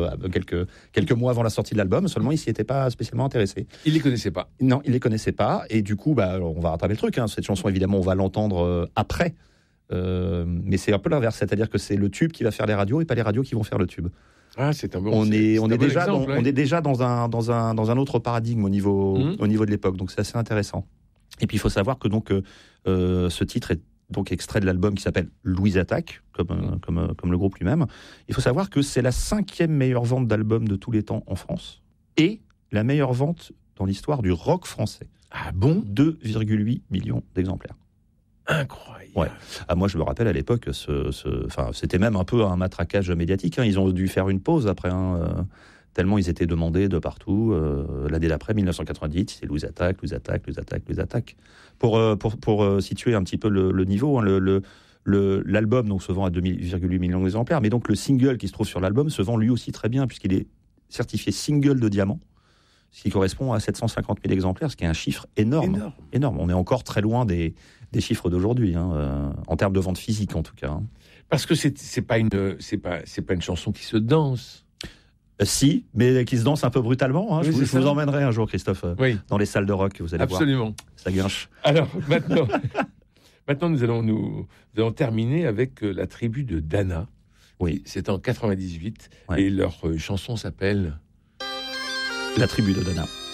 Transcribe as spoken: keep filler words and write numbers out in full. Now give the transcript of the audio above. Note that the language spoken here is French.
euh, quelques, quelques mois avant la sortie de l'album, seulement il s'y était pas spécialement intéressé. Il les connaissait pas. Non, il les connaissait pas, et du coup, bah, on va rattraper le truc. Hein. Cette chanson, évidemment, on va l'entendre euh, après, euh, mais c'est un peu l'inverse, c'est-à-dire que c'est le tube qui va faire les radios et pas les radios qui vont faire le tube. Ah, c'est un bon. On c'est, est, c'est on un est bon déjà, exemple, dans, ouais. on est déjà dans un, dans un, dans un autre paradigme au niveau, Mmh. au niveau de l'époque, donc c'est assez intéressant. Et puis il faut savoir que donc euh, ce titre est donc extrait de l'album qui s'appelle Louise Attaque, comme, euh, comme, euh, comme le groupe lui-même. Il faut savoir que c'est la cinquième meilleure vente d'album de tous les temps en France et la meilleure vente dans l'histoire du rock français. Ah bon? deux virgule huit millions d'exemplaires. Incroyable. Ouais. Ah, moi, je me rappelle à l'époque, ce, ce, enfin, c'était même un peu un matraquage médiatique. Hein. Ils ont dû faire une pause après, hein, euh, tellement ils étaient demandés de partout. Euh, l'année d'après, dix-neuf cent quatre-vingt-dix, c'est Louise Attaque, Louise Attaque, Louise Attaque, Louise Attaque. Pour, euh, pour, pour euh, situer un petit peu le, le niveau, hein, le, le, le, l'album donc, se vend à deux virgule huit millions d'exemplaires, mais donc le single qui se trouve sur l'album se vend lui aussi très bien, puisqu'il est certifié single de diamant, ce qui correspond à sept cent cinquante mille exemplaires, ce qui est un chiffre énorme. Énorme. énorme. On est encore très loin des, des chiffres d'aujourd'hui, hein, euh, en termes de vente physique en tout cas. Hein. Parce que c'est, c'est pas une, c'est pas, c'est pas une chanson qui se danse. Euh, si, mais qui se danse un peu brutalement. Hein. Oui, je vous, c'est je vous ça. emmènerai un jour, Christophe, euh, Oui, dans les salles de rock, vous allez absolument. voir. Ça guinche. Alors maintenant, maintenant nous allons nous, nous allons terminer avec euh, la tribu de Dana. Oui. C'est en quatre-vingt-dix-huit Ouais. et leur euh, chanson s'appelle La tribu de Dana.